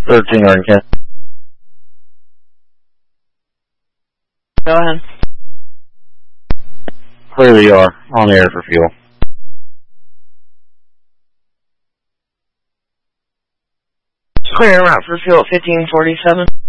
13 or 10. Go ahead. Clearly you are on air for fuel. Clear route for fuel 1547.